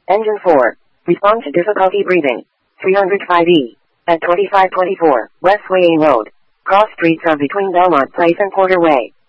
Engine 4. Respond to difficulty breathing. 305E. At 2524 West Wayne Road. Cross streets are between Belmont Place and Porter Way.